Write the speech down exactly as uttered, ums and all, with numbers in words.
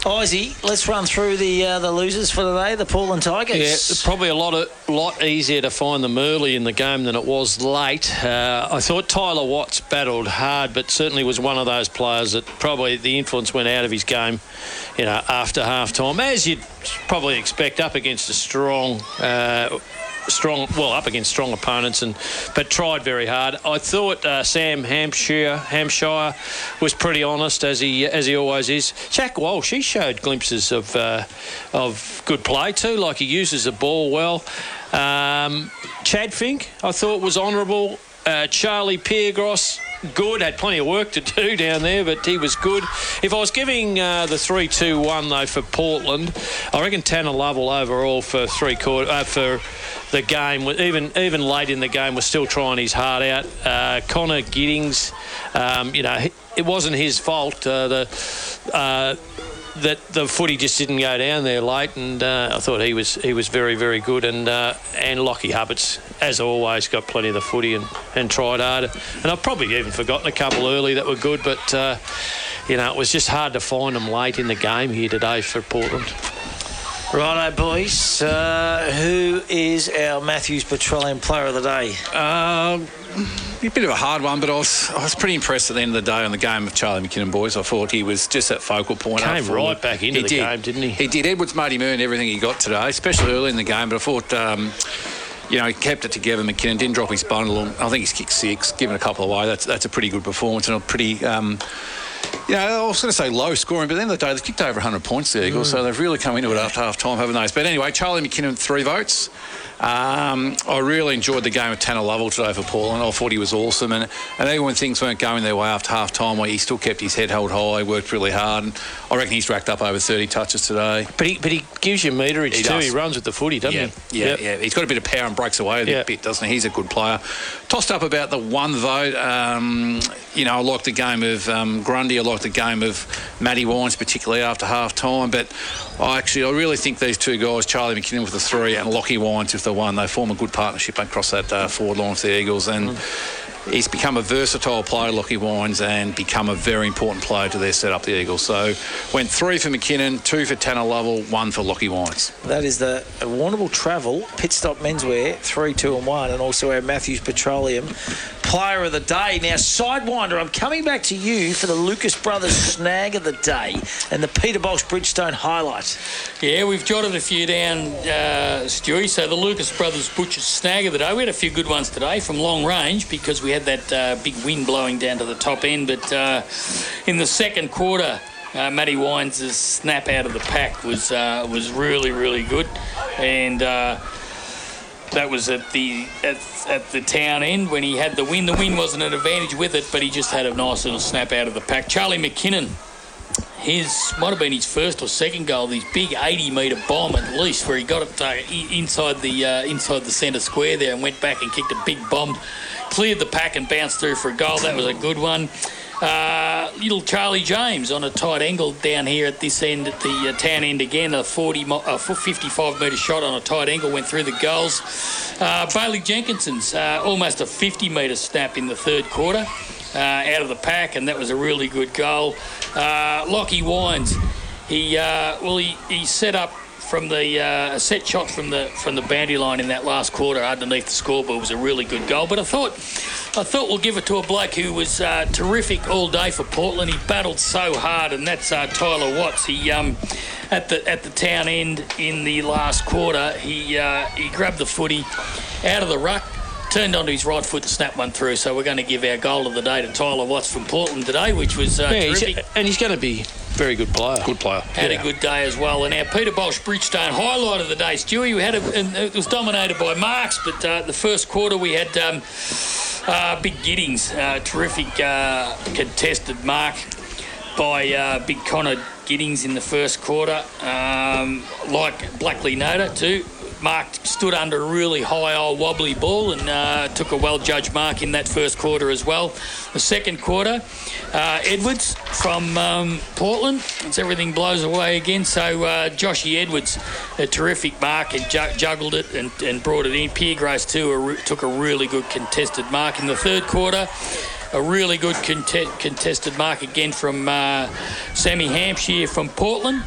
Ozzy, let's run through the uh, the losers for the day, the Portland Tigers. Yeah, probably a lot of, lot easier to find them early in the game than it was late. Uh, I thought Tyler Watts battled hard, but certainly was one of those players that probably the influence went out of his game, you know, after half-time, as you'd probably expect up against a strong... Uh, strong, well, up against strong opponents, and but tried very hard. I thought uh, Sam Hampshire, Hampshire was pretty honest, as he as he always is. Jack Walsh, he showed glimpses of uh, of good play too, like he uses the ball well. Um, Chad Fink, I thought, was honourable. Uh, Charlie Piergros, good, had plenty of work to do down there, but he was good. If I was giving uh, the three two one, though, for Portland, I reckon Tanner Lovell overall for three quarter, uh, for the game, even even late in the game, was still trying his heart out. Uh, Connor Giddings, um, you know, it wasn't his fault. Uh, the uh, that the footy just didn't go down there late, and uh, I thought he was he was very, very good. And uh, and Lockie Hubbards, as always, got plenty of the footy and, and tried harder. And I've probably even forgotten a couple early that were good, but uh, you know, it was just hard to find them late in the game here today for Portland. Righto, boys. Uh, who is our Matthews Petroleum Player of the Day? Um, a bit of a hard one, but I was I was pretty impressed at the end of the day on the game of Charlie McKinnon, boys. I thought he was just that focal point. Came right back into the game, didn't he? He did. Edwards made him earn everything he got today, especially early in the game. But I thought, um, you know, he kept it together. McKinnon didn't drop his bundle. I think he's kicked six, given a couple away. That's that's a pretty good performance and a pretty. Um, You know, I was going to say low scoring, but at the end of the day, they've kicked over one hundred points, the Eagles, mm. so they've really come into it after half-time, haven't they? But anyway, Charlie McKinnon, three votes. Um, I really enjoyed the game of Tanner Lovell today for Portland. I thought he was awesome. And, and even when things weren't going their way after half-time, where he still kept his head held high, worked really hard. And I reckon he's racked up over thirty touches today. But he but he gives you meterage he too. Does. He runs with the footy, doesn't yeah, he? Yeah, yep. yeah. He's got a bit of power and breaks away a yep. bit, doesn't he? He's a good player. Tossed up about the one vote. Um, you know, I liked the game of um, Grundy. I liked the game of Matty Wines, particularly after half-time. But I actually, I really think these two guys, Charlie McKinnon with the three and Lockie Wines with the one, they form a good partnership across that uh, forward line for the Eagles. And mm. he's become a versatile player, Lockie Wines, and become a very important player to their setup, the Eagles. So went three for McKinnon, two for Tanner Lovell, one for Lockie Wines. That is the Warrnambool Travel Pit Stop Menswear three, two and one, and also our Matthews Petroleum Player of the Day. Now, Sidewinder, I'm coming back to you for the Lucas Brothers Snag of the Day and the Peter Bosch Bridgestone Highlight. Yeah, we've jotted a few down, uh, Stewie. So the Lucas Brothers Butcher's Snag of the Day. We had a few good ones today from long range because we had that uh, big wind blowing down to the top end. But uh, in the second quarter, uh, Matty Wines' snap out of the pack was uh, was really, really good. And... Uh, That was at the at, at the town end when he had the win. The win wasn't an advantage with it, but he just had a nice little snap out of the pack. Charlie McKinnon, his might have been his first or second goal. This big eighty metre bomb at least, where he got it uh, inside the uh, inside the centre square there and went back and kicked a big bomb, cleared the pack and bounced through for a goal. That was a good one. Uh, little Charlie James on a tight angle down here at this end, at the uh, town end again, a forty, uh, fifty-five metre shot on a tight angle, went through the goals. Uh, Bailey Jenkinson's uh, almost a fifty metre snap in the third quarter uh, out of the pack, and that was a really good goal. Uh, Lockie Wines, he uh, well he, he set up from the uh, set shot from the from the boundary line in that last quarter underneath the scoreboard. Was a really good goal. But I thought I thought we'll give it to a bloke who was uh, terrific all day for Portland. He battled so hard, and that's uh, Tyler Watts. He um, at the at the town end in the last quarter, he uh, he grabbed the footy out of the ruck, turned onto his right foot to snap one through. So we're going to give our goal of the day to Tyler Watts from Portland today, which was uh, yeah, terrific. He's, and he's going to be very good player. Good player. Had yeah. a good day as well. And our Peter Bosch Bridgestone highlight of the day, Stewie, we had a, and it was dominated by marks, but uh, the first quarter we had um, uh, Big Giddings, uh, terrific uh, contested mark by uh, Big Connor Giddings in the first quarter. Um, like Blackley Noda too. Mark stood under a really high old wobbly ball and uh, took a well-judged mark in that first quarter as well. The second quarter, uh, Edwards from um, Portland, as everything blows away again. So uh, Joshy Edwards, a terrific mark, and ju- juggled it and, and brought it in. Piergros too a re- took a really good contested mark in the third quarter. A really good cont- contested mark again from uh, Sammy Hampshire from Portland.